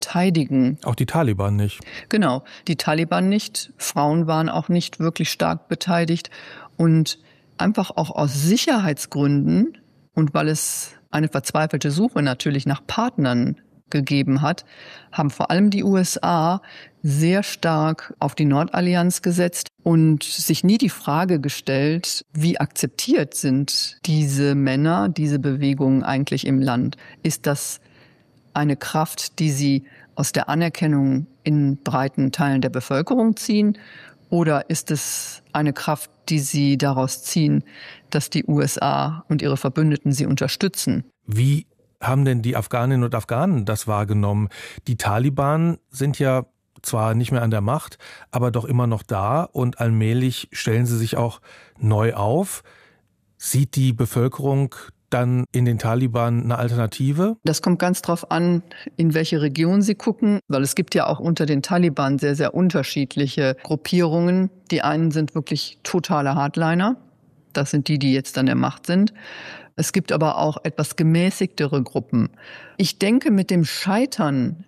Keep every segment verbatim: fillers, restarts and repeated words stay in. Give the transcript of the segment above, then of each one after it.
verteidigen. Auch die Taliban nicht. Genau, die Taliban nicht. Frauen waren auch nicht wirklich stark beteiligt. Und einfach auch aus Sicherheitsgründen und weil es eine verzweifelte Suche natürlich nach Partnern gegeben hat, haben vor allem die U S A sehr stark auf die Nordallianz gesetzt und sich nie die Frage gestellt, wie akzeptiert sind diese Männer, diese Bewegungen eigentlich im Land? Ist das eine Kraft, die sie aus der Anerkennung in breiten Teilen der Bevölkerung ziehen? Oder ist es eine Kraft, die sie daraus ziehen, dass die U S A und ihre Verbündeten sie unterstützen? Wie haben denn die Afghaninnen und Afghanen das wahrgenommen? Die Taliban sind ja zwar nicht mehr an der Macht, aber doch immer noch da und allmählich stellen sie sich auch neu auf. Sieht die Bevölkerung dann in den Taliban eine Alternative? Das kommt ganz drauf an, in welche Region Sie gucken, weil es gibt ja auch unter den Taliban sehr, sehr unterschiedliche Gruppierungen. Die einen sind wirklich totale Hardliner. Das sind die, die jetzt an der Macht sind. Es gibt aber auch etwas gemäßigtere Gruppen. Ich denke, mit dem Scheitern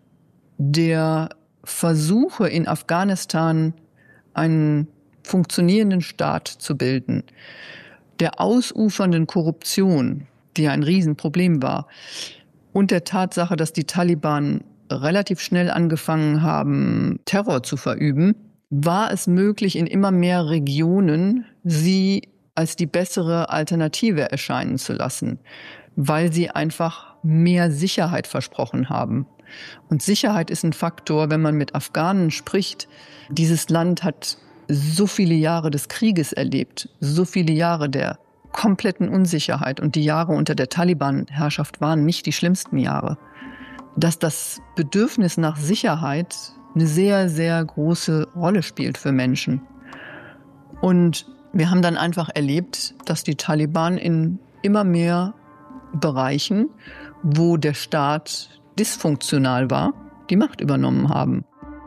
der Versuche in Afghanistan einen funktionierenden Staat zu bilden, der ausufernden Korruption, die ein Riesenproblem war, und der Tatsache, dass die Taliban relativ schnell angefangen haben, Terror zu verüben, war es möglich, in immer mehr Regionen sie als die bessere Alternative erscheinen zu lassen, weil sie einfach mehr Sicherheit versprochen haben. Und Sicherheit ist ein Faktor, wenn man mit Afghanen spricht. Dieses Land hat so viele Jahre des Krieges erlebt, so viele Jahre der kompletten Unsicherheit. Und die Jahre unter der Taliban-Herrschaft waren nicht die schlimmsten Jahre. Dass das Bedürfnis nach Sicherheit eine sehr, sehr große Rolle spielt für Menschen. Und wir haben dann einfach erlebt, dass die Taliban in immer mehr Bereichen, wo der Staat dysfunktional war, die Macht übernommen haben.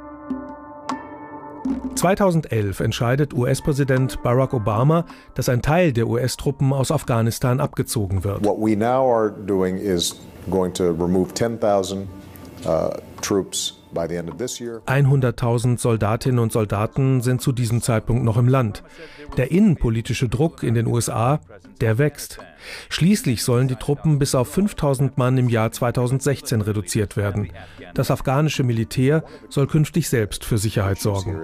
zweitausendelf entscheidet U S-Präsident Barack Obama, dass ein Teil der U S-Truppen aus Afghanistan abgezogen wird. What we now are doing is going to remove ten thousand uh, troops by the end of this year. hunderttausend Soldatinnen und Soldaten sind zu diesem Zeitpunkt noch im Land. Der innenpolitische Druck in den U S A, der wächst. Schließlich sollen die Truppen bis auf fünftausend Mann im Jahr zweitausendsechzehn reduziert werden. Das afghanische Militär soll künftig selbst für Sicherheit sorgen.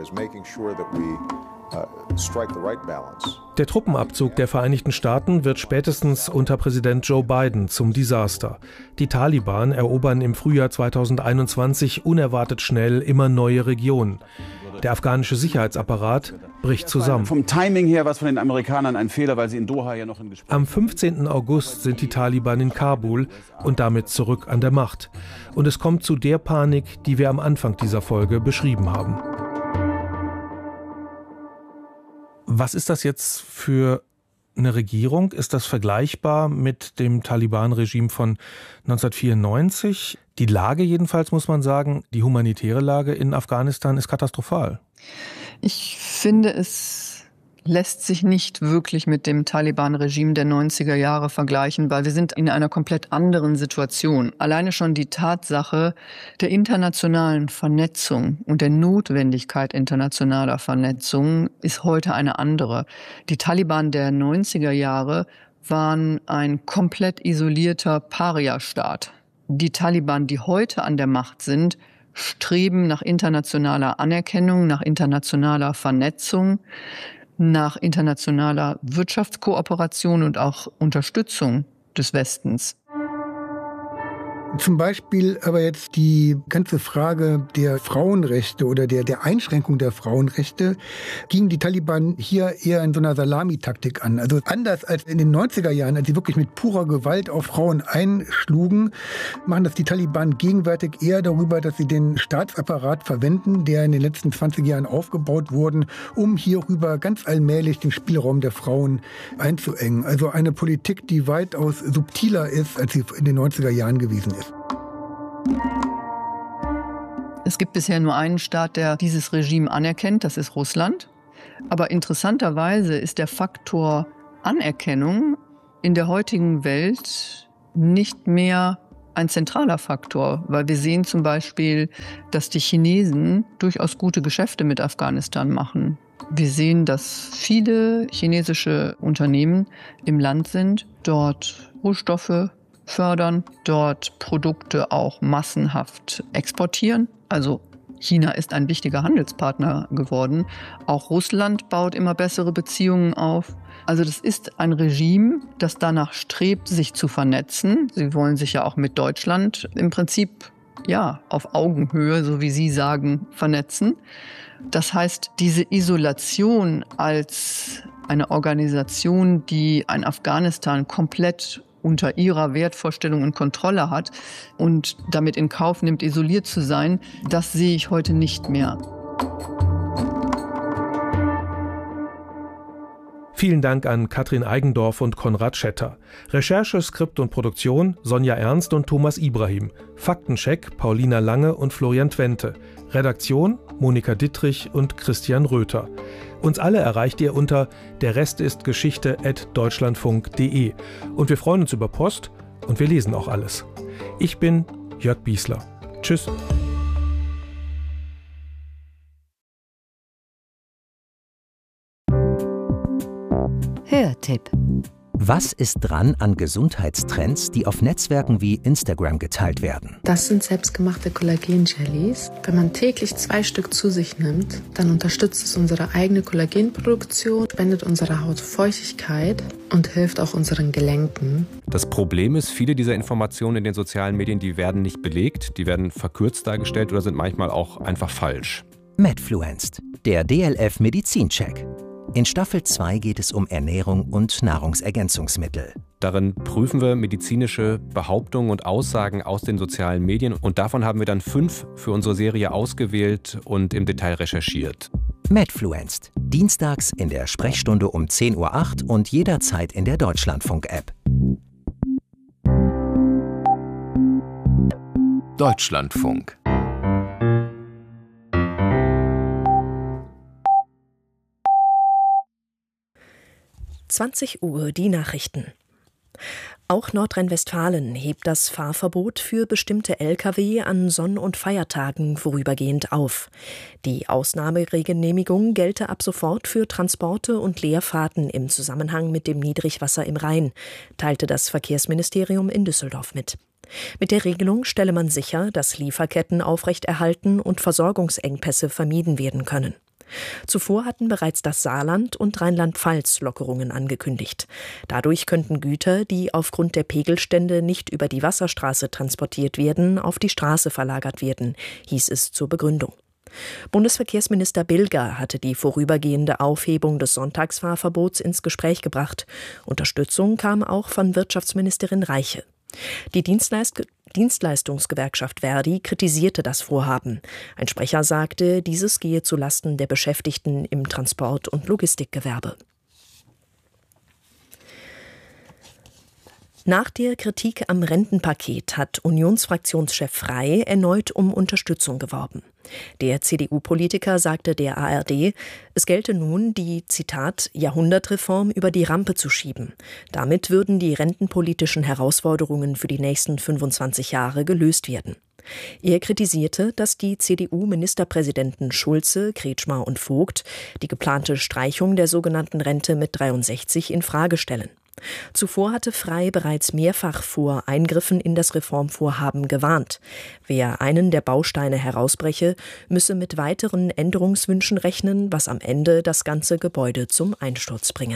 Der Truppenabzug der Vereinigten Staaten wird spätestens unter Präsident Joe Biden zum Desaster. Die Taliban erobern im Frühjahr zweitausendeinundzwanzig unerwartet schnell immer neue Regionen. Der afghanische Sicherheitsapparat bricht zusammen. Vom Timing her war es von den Amerikanern ein Fehler, weil sie in Doha ja noch in Gespräch. Am fünfzehnten August sind die Taliban in Kabul und damit zurück an der Macht. Und es kommt zu der Panik, die wir am Anfang dieser Folge beschrieben haben. Was ist das jetzt für eine Regierung? Ist das vergleichbar mit dem Taliban-Regime von neunzehnhundertvierundneunzig? Die Lage jedenfalls, muss man sagen, die humanitäre Lage in Afghanistan ist katastrophal. Ich finde, es lässt sich nicht wirklich mit dem Taliban-Regime der neunziger Jahre vergleichen, weil wir sind in einer komplett anderen Situation. Alleine schon die Tatsache der internationalen Vernetzung und der Notwendigkeit internationaler Vernetzung ist heute eine andere. Die Taliban der neunziger Jahre waren ein komplett isolierter Paria-Staat. Die Taliban, die heute an der Macht sind, streben nach internationaler Anerkennung, nach internationaler Vernetzung, nach internationaler Wirtschaftskooperation und auch Unterstützung des Westens. Zum Beispiel aber jetzt die ganze Frage der Frauenrechte oder der, der Einschränkung der Frauenrechte gingen die Taliban hier eher in so einer Salamitaktik an. Also anders als in den neunziger Jahren, als sie wirklich mit purer Gewalt auf Frauen einschlugen, machen das die Taliban gegenwärtig eher darüber, dass sie den Staatsapparat verwenden, der in den letzten zwanzig Jahren aufgebaut wurde, um hierüber ganz allmählich den Spielraum der Frauen einzuengen. Also eine Politik, die weitaus subtiler ist, als sie in den neunziger Jahren gewesen ist. Es gibt bisher nur einen Staat, der dieses Regime anerkennt, das ist Russland. Aber interessanterweise ist der Faktor Anerkennung in der heutigen Welt nicht mehr ein zentraler Faktor, weil wir sehen zum Beispiel, dass die Chinesen durchaus gute Geschäfte mit Afghanistan machen. Wir sehen, dass viele chinesische Unternehmen im Land sind, dort Rohstoffe fördern, dort Produkte auch massenhaft exportieren. Also China ist ein wichtiger Handelspartner geworden. Auch Russland baut immer bessere Beziehungen auf. Also das ist ein Regime, das danach strebt, sich zu vernetzen. Sie wollen sich ja auch mit Deutschland im Prinzip ja auf Augenhöhe, so wie Sie sagen, vernetzen. Das heißt, diese Isolation als eine Organisation, die ein Afghanistan komplett unter ihrer Wertvorstellung und Kontrolle hat und damit in Kauf nimmt, isoliert zu sein, das sehe ich heute nicht mehr. Vielen Dank an Katrin Eigendorf und Konrad Schetter. Recherche, Skript und Produktion Sonja Ernst und Thomas Ibrahim. Faktencheck Paulina Lange und Florian Twente. Redaktion Monika Dittrich und Christian Röther. Uns alle erreicht ihr unter der Rest ist Geschichte at deutschlandfunk punkt de. Und wir freuen uns über Post und wir lesen auch alles. Ich bin Jörg Biesler. Tschüss. Hörtipp. Was ist dran an Gesundheitstrends, die auf Netzwerken wie Instagram geteilt werden? Das sind selbstgemachte Kollagen-Jellies. Wenn man täglich zwei Stück zu sich nimmt, dann unterstützt es unsere eigene Kollagenproduktion, spendet unserer Haut Feuchtigkeit und hilft auch unseren Gelenken. Das Problem ist, viele dieser Informationen in den sozialen Medien, die werden nicht belegt, die werden verkürzt dargestellt oder sind manchmal auch einfach falsch. Medfluenced, der D L F Medizincheck. In Staffel zwei geht es um Ernährung und Nahrungsergänzungsmittel. Darin prüfen wir medizinische Behauptungen und Aussagen aus den sozialen Medien und davon haben wir dann fünf für unsere Serie ausgewählt und im Detail recherchiert. Medfluenced, dienstags in der Sprechstunde um zehn Uhr acht und jederzeit in der Deutschlandfunk-App. Deutschlandfunk. zwanzig Uhr die Nachrichten. Auch Nordrhein-Westfalen hebt das Fahrverbot für bestimmte L K W an Sonn- und Feiertagen vorübergehend auf. Die Ausnahmegenehmigung gelte ab sofort für Transporte und Leerfahrten im Zusammenhang mit dem Niedrigwasser im Rhein, teilte das Verkehrsministerium in Düsseldorf mit. Mit der Regelung stelle man sicher, dass Lieferketten aufrechterhalten und Versorgungsengpässe vermieden werden können. Zuvor hatten bereits das Saarland und Rheinland-Pfalz Lockerungen angekündigt. Dadurch könnten Güter, die aufgrund der Pegelstände nicht über die Wasserstraße transportiert werden, auf die Straße verlagert werden, hieß es zur Begründung. Bundesverkehrsminister Bilger hatte die vorübergehende Aufhebung des Sonntagsfahrverbots ins Gespräch gebracht. Unterstützung kam auch von Wirtschaftsministerin Reiche. Die Dienstleist- Dienstleistungsgewerkschaft Verdi kritisierte das Vorhaben. Ein Sprecher sagte, dieses gehe zulasten der Beschäftigten im Transport- und Logistikgewerbe. Nach der Kritik am Rentenpaket hat Unionsfraktionschef Frey erneut um Unterstützung geworben. Der C D U-Politiker sagte der A R D, es gelte nun, die, Zitat, Jahrhundertreform über die Rampe zu schieben. Damit würden die rentenpolitischen Herausforderungen für die nächsten fünfundzwanzig Jahre gelöst werden. Er kritisierte, dass die C D U-Ministerpräsidenten Schulze, Kretschmer und Vogt die geplante Streichung der sogenannten Rente mit dreiundsechzig in Frage stellen. Zuvor hatte Frey bereits mehrfach vor Eingriffen in das Reformvorhaben gewarnt. Wer einen der Bausteine herausbreche, müsse mit weiteren Änderungswünschen rechnen, was am Ende das ganze Gebäude zum Einsturz bringe.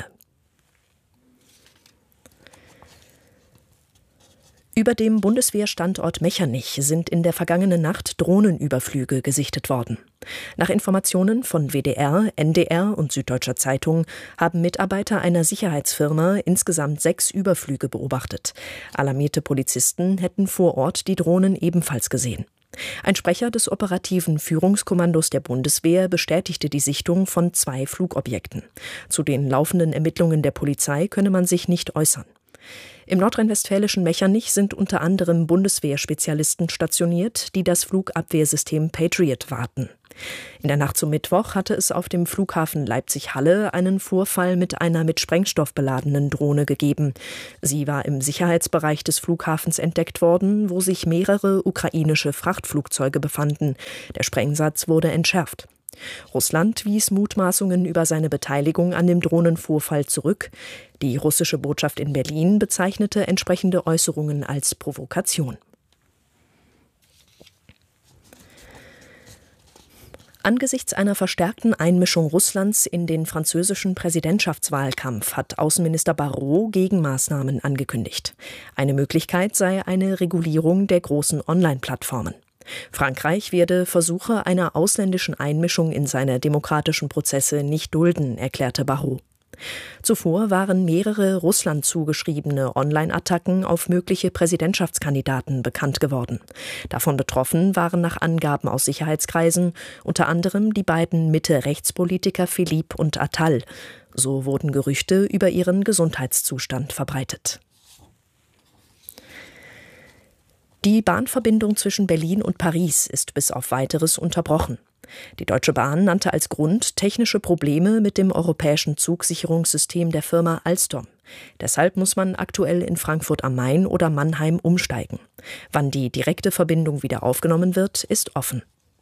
Über dem Bundeswehrstandort Mechernich sind in der vergangenen Nacht Drohnenüberflüge gesichtet worden. Nach Informationen von W D R, N D R und Süddeutscher Zeitung haben Mitarbeiter einer Sicherheitsfirma insgesamt sechs Überflüge beobachtet. Alarmierte Polizisten hätten vor Ort die Drohnen ebenfalls gesehen. Ein Sprecher des operativen Führungskommandos der Bundeswehr bestätigte die Sichtung von zwei Flugobjekten. Zu den laufenden Ermittlungen der Polizei könne man sich nicht äußern. Im nordrhein-westfälischen Mechernich sind unter anderem Bundeswehrspezialisten stationiert, die das Flugabwehrsystem Patriot warten. In der Nacht zum Mittwoch hatte es auf dem Flughafen Leipzig-Halle einen Vorfall mit einer mit Sprengstoff beladenen Drohne gegeben. Sie war im Sicherheitsbereich des Flughafens entdeckt worden, wo sich mehrere ukrainische Frachtflugzeuge befanden. Der Sprengsatz wurde entschärft. Russland wies Mutmaßungen über seine Beteiligung an dem Drohnenvorfall zurück. Die russische Botschaft in Berlin bezeichnete entsprechende Äußerungen als Provokation. Angesichts einer verstärkten Einmischung Russlands in den französischen Präsidentschaftswahlkampf hat Außenminister Barrot Gegenmaßnahmen angekündigt. Eine Möglichkeit sei eine Regulierung der großen Online-Plattformen. Frankreich werde Versuche einer ausländischen Einmischung in seine demokratischen Prozesse nicht dulden, erklärte Barrot. Zuvor waren mehrere Russland zugeschriebene Online-Attacken auf mögliche Präsidentschaftskandidaten bekannt geworden. Davon betroffen waren nach Angaben aus Sicherheitskreisen unter anderem die beiden Mitte-Rechtspolitiker Philippe und Attal. So wurden Gerüchte über ihren Gesundheitszustand verbreitet. Die Bahnverbindung zwischen Berlin und Paris ist bis auf Weiteres unterbrochen. Die Deutsche Bahn nannte als Grund technische Probleme mit dem europäischen Zugsicherungssystem der Firma Alstom. Deshalb muss man aktuell in Frankfurt am Main oder Mannheim umsteigen. Wann die direkte Verbindung wieder aufgenommen wird, ist offen.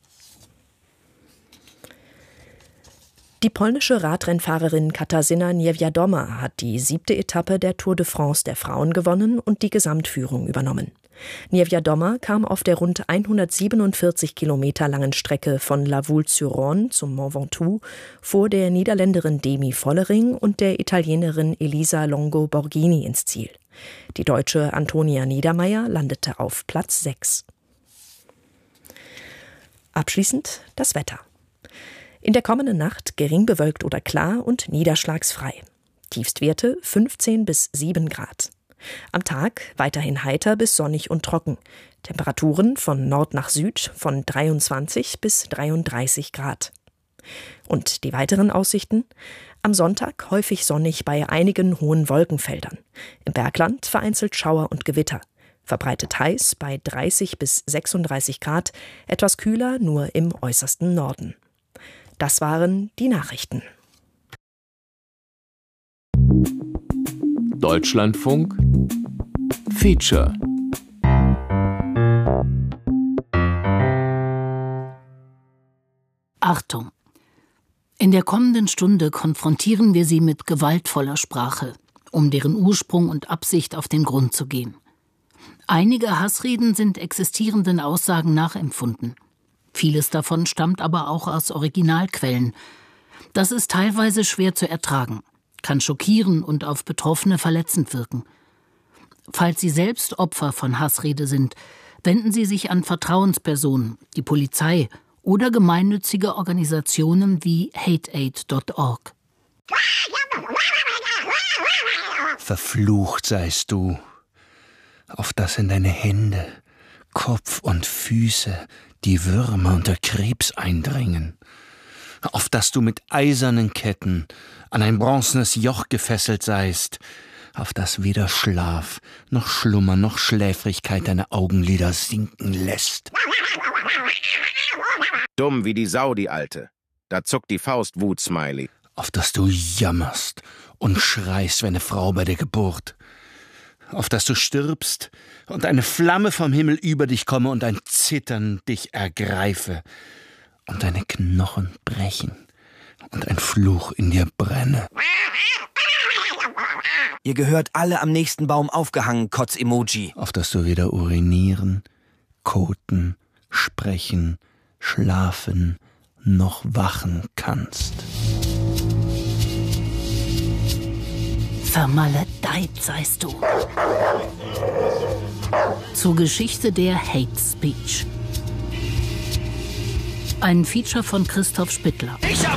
Die polnische Radrennfahrerin Katarzyna Niewiadoma hat die siebte Etappe der Tour de France der Frauen gewonnen und die Gesamtführung übernommen. Niewiadoma kam auf der rund hundertsiebenundvierzig Kilometer langen Strecke von La Voulte-sur-Rhône zum Mont Ventoux vor der Niederländerin Demi Vollering und der Italienerin Elisa Longo Borghini ins Ziel. Die Deutsche Antonia Niedermeier landete auf Platz sechs. Abschließend das Wetter. In der kommenden Nacht gering bewölkt oder klar und niederschlagsfrei. Tiefstwerte fünfzehn bis sieben Grad. Am Tag weiterhin heiter bis sonnig und trocken. Temperaturen von Nord nach Süd von dreiundzwanzig bis dreiunddreißig Grad. Und die weiteren Aussichten? Am Sonntag häufig sonnig bei einigen hohen Wolkenfeldern. Im Bergland vereinzelt Schauer und Gewitter. Verbreitet heiß bei dreißig bis sechsunddreißig Grad, etwas kühler nur im äußersten Norden. Das waren die Nachrichten. Deutschlandfunk Feature. Achtung! In der kommenden Stunde konfrontieren wir Sie mit gewaltvoller Sprache, um deren Ursprung und Absicht auf den Grund zu gehen. Einige Hassreden sind existierenden Aussagen nachempfunden. Vieles davon stammt aber auch aus Originalquellen. Das ist teilweise schwer zu ertragen, kann schockieren und auf Betroffene verletzend wirken. Falls Sie selbst Opfer von Hassrede sind, wenden Sie sich an Vertrauenspersonen, die Polizei oder gemeinnützige Organisationen wie hate aid Punkt org. Verflucht seist du, auf dass in deine Hände, Kopf und Füße die Würmer und der Krebs eindringen, auf dass du mit eisernen Ketten an ein bronzenes Joch gefesselt seist, auf dass weder Schlaf, noch Schlummer, noch Schläfrigkeit deine Augenlider sinken lässt. Dumm wie die Sau, die Alte. Da zuckt die Faust Wut-Smiley. Auf dass du jammerst und schreist wie eine Frau bei der Geburt. Auf dass du stirbst und eine Flamme vom Himmel über dich komme und ein Zittern dich ergreife und deine Knochen brechen und ein Fluch in dir brenne. Ihr gehört alle am nächsten Baum aufgehangen, Kotz-Emoji. Auf dass du weder urinieren, koten, sprechen, schlafen noch wachen kannst. Vermaledeit seist du. Zur Geschichte der Hate Speech. Ein Feature von Christoph Spittler.